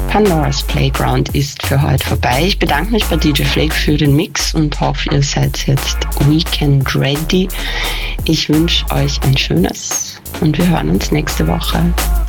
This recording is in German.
Pandora's Playground ist für heute vorbei. Ich bedanke mich bei DJ Flake für den Mix und hoffe, ihr seid jetzt Weekend ready. Ich wünsche euch ein schönes und wir hören uns nächste Woche.